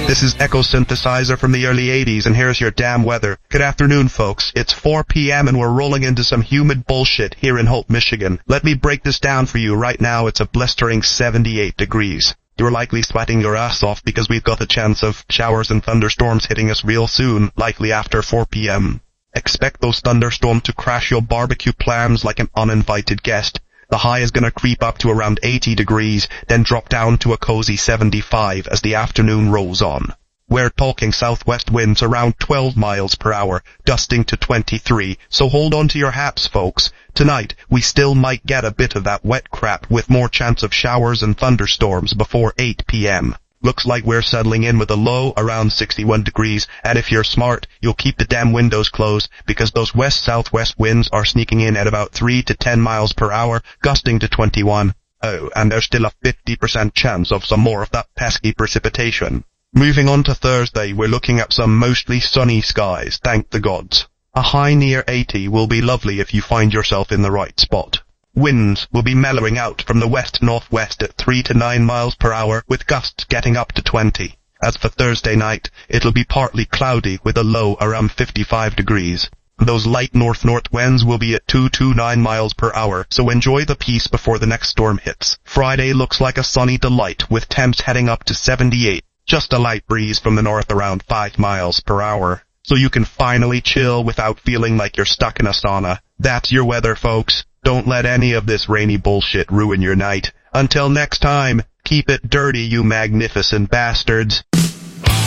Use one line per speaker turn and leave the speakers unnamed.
This is Echo Synthesizer from the early 80s, and here's your damn weather. Good afternoon, folks. It's 4 p.m. and we're rolling into some humid bullshit here in Hope, Michigan. Let me break this down for you. Right now, it's a blistering 78 degrees. You're likely sweating your ass off because we've got a chance of showers and thunderstorms hitting us real soon, likely after 4 p.m. Expect those thunderstorms to crash your barbecue plans like an uninvited guest. The high is gonna creep up to around 80 degrees, then drop down to a cozy 75 as the afternoon rolls on. We're talking southwest winds around 12 miles per hour, gusting to 23, so hold on to your hats, folks. Tonight, we still might get a bit of that wet crap with more chance of showers and thunderstorms before 8 p.m. Looks like we're settling in with a low around 61 degrees, and if you're smart, you'll keep the damn windows closed, because those west-southwest winds are sneaking in at about 3 to 10 miles per hour, gusting to 21. Oh, and there's still a 50% chance of some more of that pesky precipitation. Moving on to Thursday, we're looking at some mostly sunny skies, thank the gods. A high near 80 will be lovely if you find yourself in the right spot. Winds will be mellowing out from the west-northwest at 3 to 9 miles per hour, with gusts getting up to 20. As for Thursday night, it'll be partly cloudy with a low around 55 degrees. Those light north-north winds will be at 2 to 9 miles per hour, so enjoy the peace before the next storm hits. Friday looks like a sunny delight, with temps heading up to 78. Just a light breeze from the north around 5 miles per hour. So you can finally chill without feeling like you're stuck in a sauna. That's your weather, folks. Don't let any of this rainy bullshit ruin your night. Until next time, keep it dirty, you magnificent bastards.